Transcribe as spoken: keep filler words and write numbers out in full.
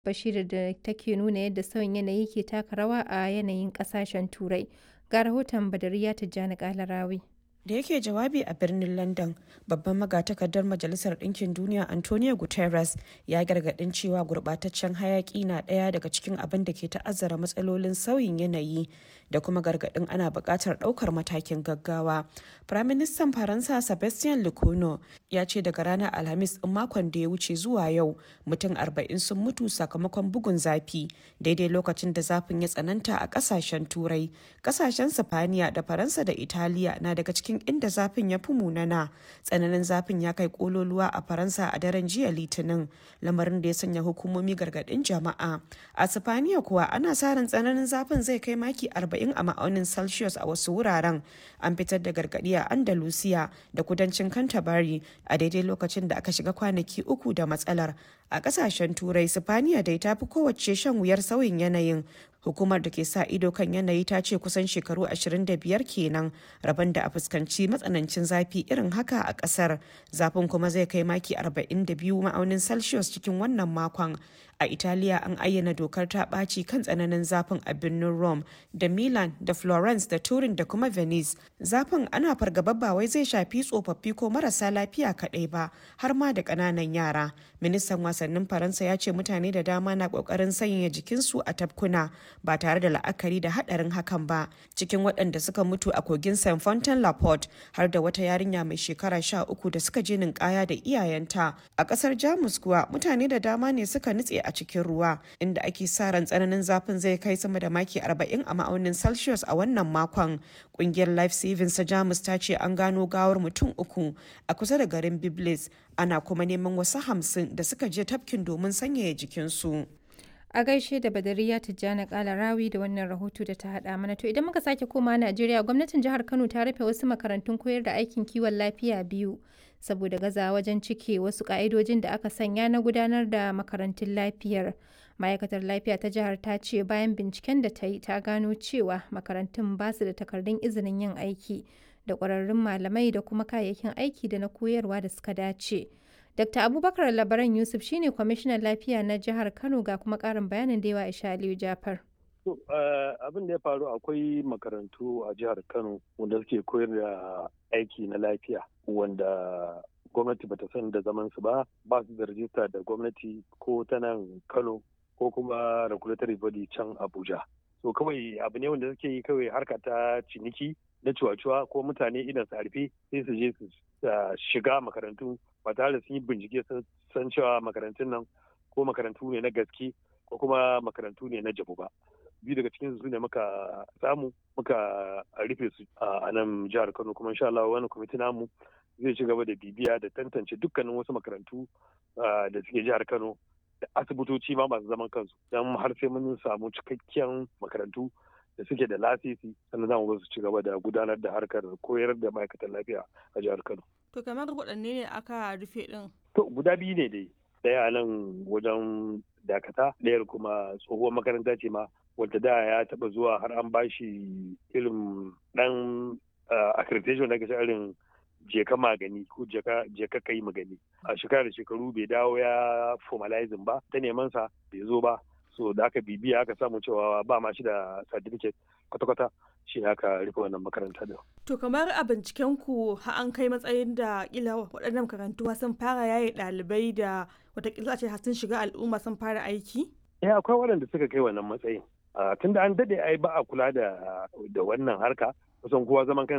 Bashir da take nuna yadda sauyin yanayi ke taka rawa a yanayin ƙasashen Turai. Ga rahoton Badariya Tijjani Kalarawi. Da yake jawabi a birnin London, babban magatakardar Majalisar Ɗinkin Duniya Antonio Guterres ya gargaɗin cewa gurɓataccen hayaƙi na ɗaya daga cikin abin da ke ta'azzara matsalolin sauyin yanayi da kuma gargaɗin ana buƙatar ɗaukar matakin gaggawa. Firaministan Faransa Sebastien Lecornu ya ce daga ranar Alhamis ɗin makon da ya wuce zuwa yau mutum arba'in sun mutu sakamakon bugun zafi daidai lokacin da zafin ya tsananta a ƙasashen Turai. Ƙasashen Sifaniya da Faransa da Italiya na daga cikin inda zafin ya fi munana. Tsananin zafin ya kai kololuwa a Faransa a daren jiya Litinin, lamarin da ya sanya hukumomi gargadin jama'a. A Sifaniya kuwa ana sa ran tsananin zafin zai kai maki arba'in a ma'aunin Celsius a wasu wuraren. An fitar da gargadi a Andalusiya da kudancin Canterbury a daidai lokacin da aka shiga kwanaki uku da matsalar. A kasashen Turai, Sifaniya dai ta fi kowace shan wuyar sauyin yanayin. Hukumar da ke sa ido kan yanayi ta ce kusan shekaru ashirin da biyar kenan rabon da a fuskanci matsanancin zafi irin haka a kasar. Zafin kuma zai kai maki arba'in da biyu ma'aunin Celsius cikin wannan makon. A Italiya an ayyana dokar ta ɓaci kan tsananin zafin a birnin Rome da Milan da Florence da Turin da kuma Venice. Zafin ana fargaba ba wai zai shafi tsofaffi ko marasa lafiya kaɗai ba, har ma da ƙananan yara. Ministan wasannin Faransa ya ce mutane da dama na ƙoƙarin sanya jikinsu a tafkuna ba tare da la'akari da haɗarin hakan ba. Cikin waɗanda suka mutu a kogin Saint Fontaine La Porte har da wata yarinya mai shekara sha uku da suka je ninkaya da iyayenta. A ƙasar Jamus kuwa mutane da dama ne suka nutse a cikin ruwa, inda ake sa ran tsananin zafin zai kai sama da maki arba'in a ma'aunin Celsius a wannan makon. Ƙungiyar Life Savings ta Jamus ta ce an gano gawar mutum uku a kusa da garin Biblis, ana kuma neman wasu hamsin da suka je tafkin domin sanyaya jikinsu. A gaishe da Badariya Tijjani Kalarawi da wannan rahoto da ta haɗa mana. To idan muka sake koma Najeriya, gwamnatin jihar Kano ta rufe wasu makarantun koyar da aikin kiwon lafiya biyu saboda gaza wajen cike wasu ƙa'idojin da aka sanya na gudanar da makarantun lafiyar. Ma'aikatar lafiya ta jihar ta ce bayan binciken da ta yi ta gano cewa makarantun ba su da takardun izinin yin aiki da ƙwararrun malamai da kuma kayayyakin aiki da na koyarwa da suka dace. Dokta Abubakar Labaran Yusuf shine kwamishinan lafiya na jihar Kano ga kuma ƙarin bayanin da yawa Aisha Aliyu Jafar. Abin da ya faru, akwai makarantu a jihar Kano wanda suke koyar da aiki na lafiya wanda gwamnati bata san da zaman su ba, ba su da rajista da gwamnati ko ta nan Kano ko kuma regulatory body can Abuja. So kawai abu ne wanda suke yi kawai harka ta ciniki na cuwa-cuwa ko mutane idan su harfe sai su je su shiga makarantu ba tare da sun yi bincike sun san cewa makarantun nan ko makarantu ne na gaske ko kuma makarantu ne na jabu ba. Biyu daga cikin su ne muka samu muka rufe su a nan jihar Kano, kuma insha Allah wani kwamiti namu zai ci gaba da bibiya da tantance dukkanin wasu makarantu da suke jihar Kano da asibitoci ma masu zaman kansu don har sai mun samu cikakken makarantu da suke da lasisi sannan za mu su ci gaba da gudanar da harkar koyar da ma'aikatan lafiya a jihar Kano. To kamar waɗanne ne aka rufe ɗin? To guda biyu ne dai. Ɗaya a nan wajen Dakata, ɗayar kuma tsohuwar makaranta ce ma wadda da ya taɓa zuwa har an bashi irin ɗan accreditation da ake irin jeka magani ko jeka kai magani. A shekara da shekaru bai dawo ya formalizing ba, ta neman sa bai zo ba. So da aka bibiya aka samu cewa ba ma shi da certificate kwata-kwata, shi aka rufe wannan makaranta da. To kamar a binciken ku har an kai matsayin da kila waɗannan makarantu sun fara yaye ɗalibai da watakila ce sun shiga al'umma sun fara aiki? Eh akwai waɗanda suka kai wannan matsayin. Tunda an daɗe ai ba a kula da da wannan harka, kusan kowa zaman kan